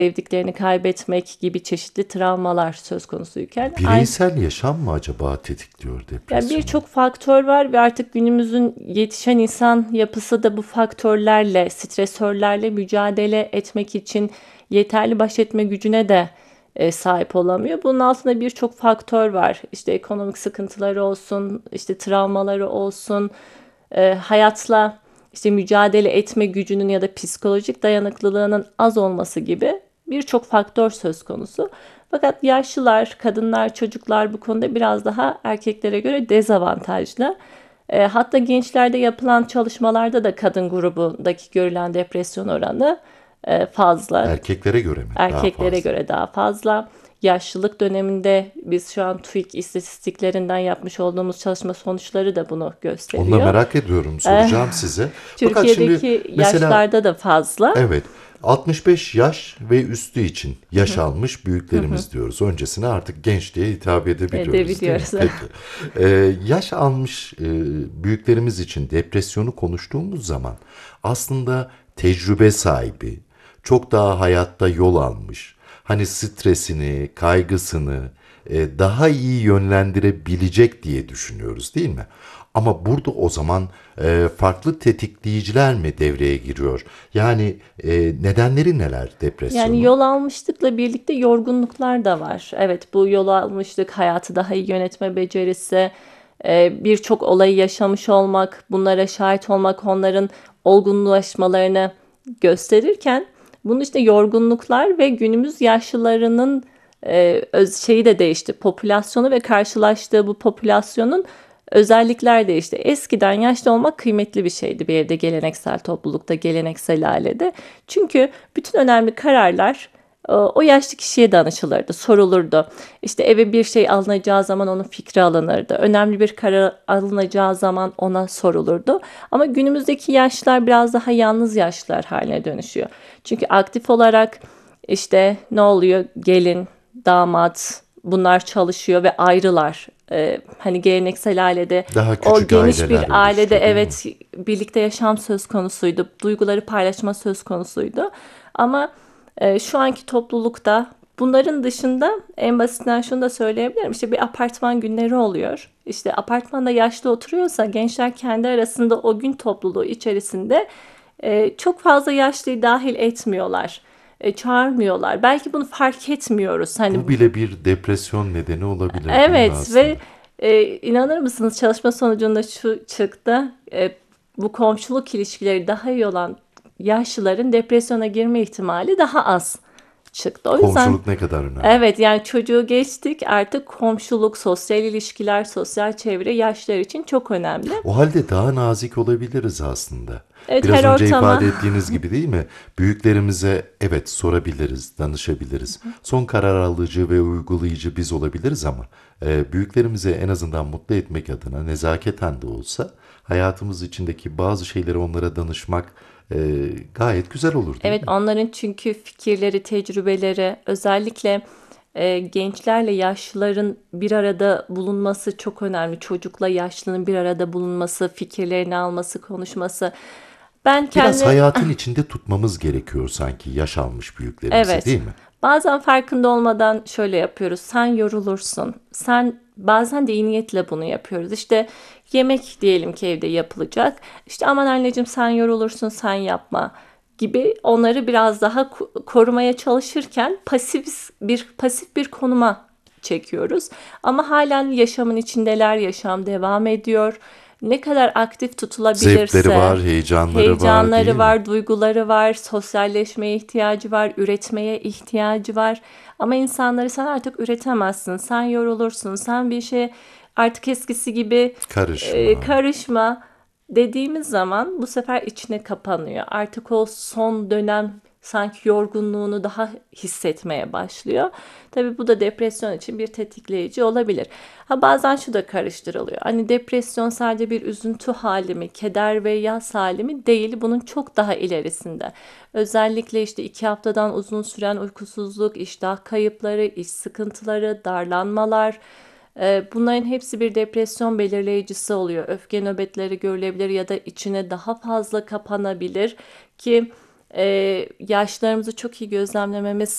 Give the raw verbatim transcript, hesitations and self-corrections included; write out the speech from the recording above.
sevdiklerini kaybetmek gibi çeşitli travmalar söz konusuyken aynı Bireysel yaşam mı acaba tetikliyor yani depresyonu? birçok faktör var ve artık günümüzün yetişen insan yapısı da bu faktörlerle, stresörlerle mücadele etmek için yeterli baş etme gücüne de e, sahip olamıyor. Bunun altında birçok faktör var. İşte ekonomik sıkıntıları olsun, işte travmaları olsun, e, hayatla işte mücadele etme gücünün ya da psikolojik dayanıklılığının az olması gibi birçok faktör söz konusu. Fakat yaşlılar, kadınlar, çocuklar bu konuda biraz daha erkeklere göre dezavantajlı. E, hatta gençlerde yapılan çalışmalarda da kadın grubundaki görülen depresyon oranı e, fazla. Erkeklere göre mi daha Erkeklere fazla? göre daha fazla. Yaşlılık döneminde biz şu an TÜİK istatistiklerinden yapmış olduğumuz çalışma sonuçları da bunu Onu da gösteriyor. merak ediyorum, E, soracağım size. Fakat şimdi Türkiye'deki mesela yaşlarda da fazla. evet, altmış beş yaş ve üstü için yaş almış büyüklerimiz diyoruz. Öncesine artık genç diye hitap edebiliyoruz, değil mi? Edebiliyoruz. Peki. Ee, yaş almış e, büyüklerimiz için depresyonu konuştuğumuz zaman aslında tecrübe sahibi, çok daha hayatta yol almış, hani stresini, kaygısını e, daha iyi yönlendirebilecek diye düşünüyoruz, değil mi? Ama burada o zaman e, farklı tetikleyiciler mi devreye giriyor? Yani e, nedenleri neler Yani depresyonun? yol almışlıkla birlikte yorgunluklar da var. Evet, bu yol almışlık, hayatı daha iyi yönetme becerisi, e, birçok olayı yaşamış olmak, bunlara şahit olmak, onların olgunlaşmalarını gösterirken bunun işte yorgunluklar ve günümüz yaşlılarının e, öz şeyi de değişti. Popülasyonu ve karşılaştığı bu popülasyonun özellikler değişti. Eskiden yaşlı olmak kıymetli bir şeydi bir evde, geleneksel toplulukta, geleneksel ailede. Çünkü bütün önemli kararlar e, o yaşlı kişiye danışılırdı, sorulurdu. İşte eve bir şey alınacağı zaman onun fikri alınırdı. Önemli bir karar alınacağı zaman ona sorulurdu. Ama günümüzdeki yaşlılar biraz daha yalnız yaşlılar haline dönüşüyor. Çünkü aktif olarak işte ne oluyor? Gelin, damat bunlar çalışıyor ve ayrılar. Ee, hani geleneksel ailede Daha o küçük geniş aileler bir ailede oluştu, değil mi? evet birlikte yaşam söz konusuydu. Duyguları paylaşma söz konusuydu. Ama e, şu anki toplulukta bunların dışında en basitinden şunu da söyleyebilirim. İşte bir apartman günleri oluyor. İşte apartmanda yaşlı oturuyorsa gençler kendi arasında o gün topluluğu içerisinde e, çok fazla yaşlıyı dahil etmiyorlar. E, çağırmıyorlar. Belki bunu fark etmiyoruz. Hani Bu bile bir depresyon nedeni olabilir, değil mi evet ve aslında? e, inanır mısınız çalışma sonucunda şu çıktı. E, bu komşuluk ilişkileri daha iyi olan yaşlıların depresyona girme ihtimali daha az çıktı. O yüzden Komşuluk ne kadar önemli. evet, yani çocuğu geçtik, artık komşuluk, sosyal ilişkiler, sosyal çevre yaşlar için çok önemli. O halde daha nazik olabiliriz aslında. Evet, Biraz her önce ortama ifade ettiğiniz gibi, değil mi? Büyüklerimize evet sorabiliriz, danışabiliriz. Son karar alıcı ve uygulayıcı biz olabiliriz ama e, büyüklerimize en azından mutlu etmek adına nezaketen de olsa hayatımız içindeki bazı şeyleri onlara danışmak e, gayet güzel olur, değil Evet, mi? onların çünkü fikirleri, tecrübeleri, özellikle e, gençlerle yaşlıların bir arada bulunması çok önemli. Çocukla yaşlının bir arada bulunması, fikirlerini alması, konuşması. Ben Biraz kendi hayatın içinde tutmamız gerekiyor sanki yaş almış büyüklerimizi, Evet. değil mi? Bazen farkında olmadan şöyle yapıyoruz. Sen yorulursun. Sen bazen de iyi niyetle bunu yapıyoruz. İşte yemek diyelim ki evde yapılacak. İşte aman anneciğim sen yorulursun, sen yapma gibi onları biraz daha ko- korumaya çalışırken pasif bir pasif bir konuma çekiyoruz. Ama halen yaşamın içindeler, yaşam devam ediyor. Ne kadar aktif Zevkleri tutulabilirse, var, heyecanları var, heyecanları değil mi? var, duyguları var, sosyalleşmeye ihtiyacı var, üretmeye ihtiyacı var. Ama insanları sen artık üretemezsin, sen yorulursun, sen bir şey artık eskisi gibi e, Karışma. karışma dediğimiz zaman bu sefer içine kapanıyor. Artık o son dönem sanki yorgunluğunu daha hissetmeye başlıyor. Tabii bu da depresyon için bir tetikleyici olabilir. Ha bazen şu da karıştırılıyor. Hani depresyon sadece bir üzüntü hali mi, keder ve yas hali mi? Değil. Bunun çok daha ilerisinde. Özellikle işte iki haftadan uzun süren uykusuzluk, iştah kayıpları, iş sıkıntıları, darlanmalar. e, Bunların hepsi bir depresyon belirleyicisi oluyor. Öfke nöbetleri görülebilir ya da içine daha fazla kapanabilir ki e, yaşlarımızı çok iyi gözlemlememiz